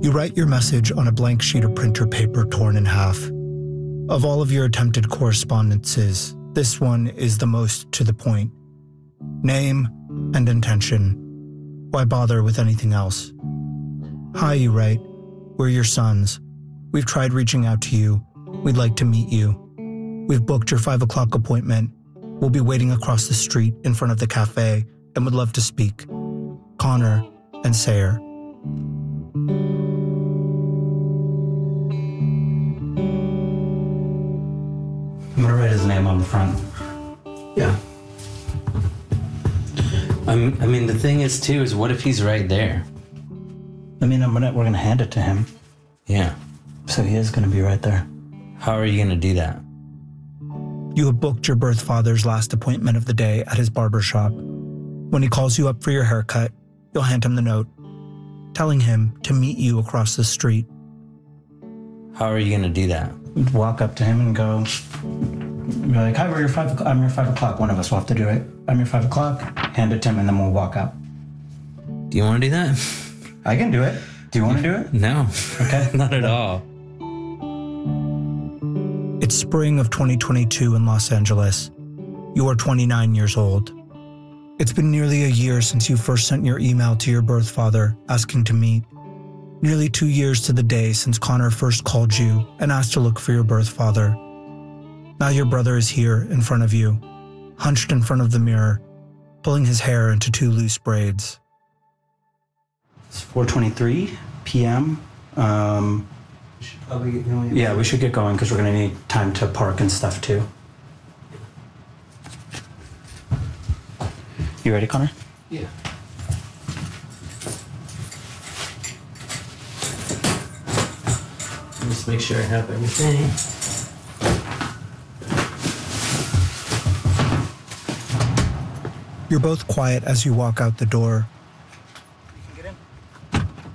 You write your message on a blank sheet of printer paper torn in half. Of all of your attempted correspondences, this one is the most to the point. Name and intention. Why bother with anything else? Hi, you write. We're your sons. We've tried reaching out to you. We'd like to meet you. We've booked your 5 o'clock appointment. We'll be waiting across the street in front of the cafe and would love to speak. Connor and Sayer. I'm gonna write his name on the front. Yeah. I mean, the thing is, too, is what if he's right there? I mean, we're gonna hand it to him. Yeah. So he is gonna be right there. How are you gonna do that? You have booked your birth father's last appointment of the day at his barber shop. When he calls you up for your haircut, you'll hand him the note, telling him to meet you across the street. How are you gonna do that? We'd walk up to him and go, be like, hi, I'm your 5 o'clock. One of us will have to do it. I'm your 5 o'clock. Hand it to him and then we'll walk out. Do you want to do that? I can do it. Do you want to do it? No. Okay. Not at all. It's spring of 2022 in Los Angeles. You are 29 years old. It's been nearly a year since you first sent your email to your birth father asking to meet. Nearly 2 years to the day since Connor first called you and asked to look for your birth father. Now your brother is here in front of you, hunched in front of the mirror, pulling his hair into 2 loose braids. It's 4:23 p.m. We should probably get going. Yeah, we should get going because we're going to need time to park and stuff too. You ready, Connor? Yeah. Just make sure I have everything. You're both quiet as you walk out the door,